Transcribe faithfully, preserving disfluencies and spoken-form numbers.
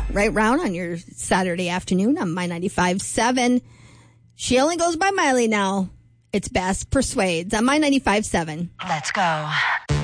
right round on your Saturday afternoon on My ninety-five point seven. She only goes by Miley now. It's Bass Persuades on My ninety-five point seven. Let's go.